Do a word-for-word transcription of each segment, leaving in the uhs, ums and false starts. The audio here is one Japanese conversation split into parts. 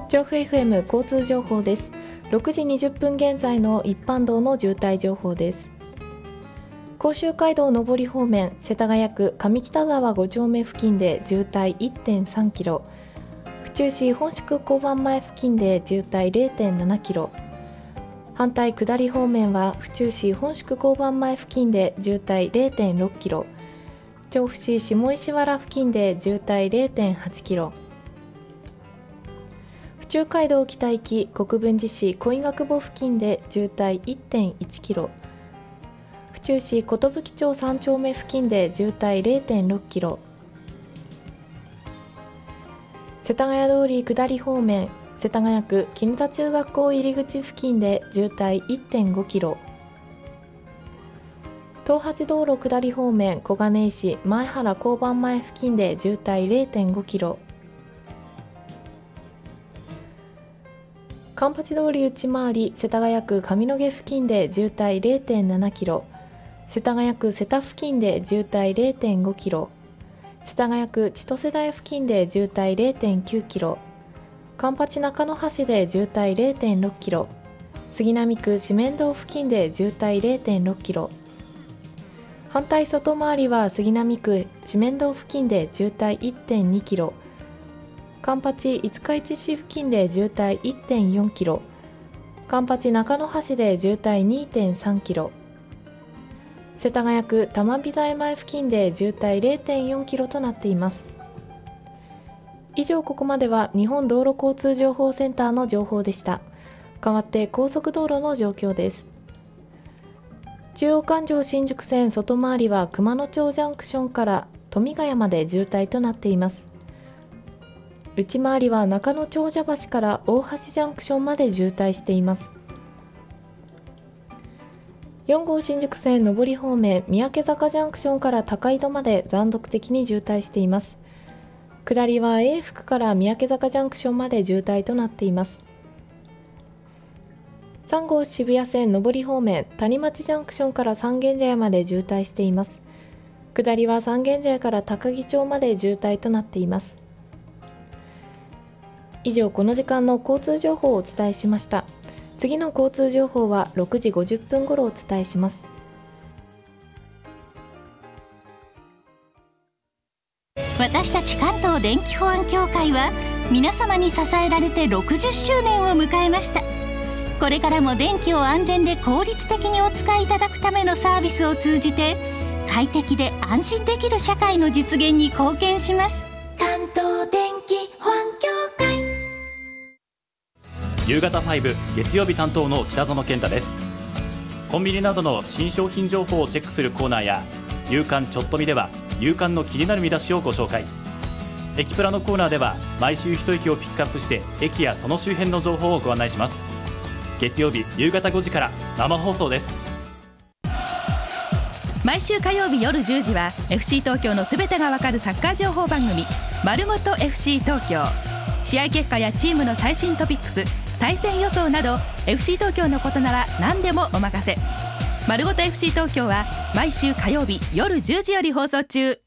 調布 エフエム 交通情報です。ろくじにじゅっぷん現在の一般道の渋滞情報です。甲州街道上り方面、世田谷区上北沢ご丁目付近で渋滞 いってんさんキロ、府中市本宿交番前付近で渋滞 れいてんななキロ、反対下り方面は府中市本宿交番前付近で渋滞 れいてんろっキロ、調布市下石原付近で渋滞 れいてんはちキロ、府中街道北行き国分寺市小医学部付近で渋滞 いってんいちキロ、府中市寿町さん丁目付近で渋滞 れいてんろっキロ、世田谷通り下り方面、世田谷区絹田中学校入り口付近で渋滞 いってんごキロ、東八道路下り方面、小金井市前原交番前付近で渋滞 れいてんごキロ、環八通り内回り世田谷区上野毛付近で渋滞 れいてんななキロ、世田谷区瀬田付近で渋滞 れいてんごキロ、世田谷区千歳台付近で渋滞 れいてんきゅうキロ、環八中野橋で渋滞 れいてんろっキロ、杉並区四面堂付近で渋滞 れいてんろっキロ、反対外回りは杉並区四面堂付近で渋滞 いってんにキロ、環八五日市市付近で渋滞 いってんよんキロ、環八中野橋で渋滞 にてんさんキロ、世田谷区玉美台前付近で渋滞 れいてんよんキロとなっています。以上、ここまでは日本道路交通情報センターの情報でした。代わって高速道路の状況です。中央環状新宿線外回りは熊野町ジャンクションから富ヶ谷まで渋滞となっています。内回りは中野長者橋から大橋ジャンクションまで渋滞しています。よん号新宿線上り方面、三宅坂ジャンクションから高井戸まで断続的に渋滞しています。下りは永福から三宅坂ジャンクションまで渋滞となっています。さん号渋谷線上り方面、谷町ジャンクションから三軒茶屋まで渋滞しています。下りは三軒茶屋から高木町まで渋滞となっています。以上、この時間の交通情報をお伝えしました。次の交通情報はろくじごじゅっぷん頃お伝えします。 私たち関東電気保安協会は皆様に支えられてろくじゅっしゅうねんを迎えました。これからも電気を安全で効率的にお使いいただくためのサービスを通じて、快適で安心できる社会の実現に貢献します。 関東電気保安協会。 夕方ファイブ月曜日担当の北園健太です。コンビニなどの新商品情報をチェックするコーナーや、夕刊ちょっと見では夕刊の気になる見出しをご紹介。駅プラのコーナーでは毎週一駅をピックアップして駅やその周辺の情報をご案内します。月曜日夕方ごじから生放送です。 毎週火曜日夜じゅうじは エフシー 東京のすべてがわかるサッカー情報番組、まるごと エフシー 東京。試合結果やチームの最新トピックス、対戦予想など エフシー 東京のことなら何でもお任せ。まるごと エフシー 東京は毎週火曜日夜じゅうじより放送中。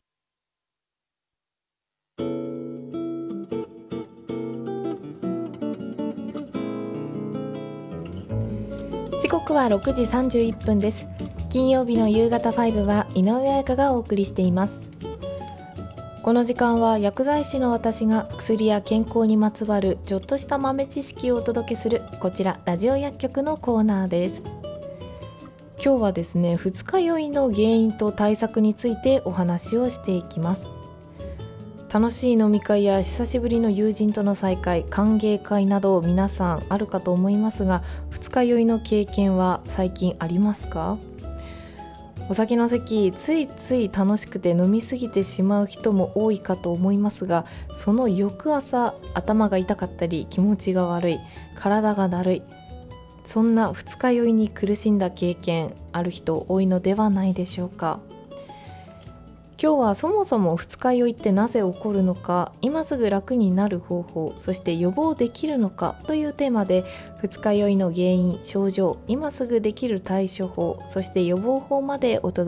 時刻はろくじさんじゅういっぷんです。金曜日の夕方ファイブは井上彩香がお送りしています。この時間は薬剤師の私が薬や健康にまつわるちょっとした豆知識をお届けする、こちらラジオ薬局のコーナーです。今日はですね、二日酔いの原因と対策についてお話をしていきます。楽しい飲み会や久しぶりの友人との再会、歓迎会など皆さんあるかと思いますが、二日酔いの経験は最近ありますか？お酒の席、ついつい楽しくて飲みすぎてしまう人も多いかと思いますが、その翌朝頭が痛かったり気持ちが悪い、体がだるい、そんな二日酔いに苦しんだ経験ある人多いのではないでしょうか。今日はそもそも二日酔いってなぜ起こるのか、今すぐ楽になる方法、そして予防できるのかというテーマで、二日酔いの原因、症状、今すぐできる対処法、そして予防法までお届け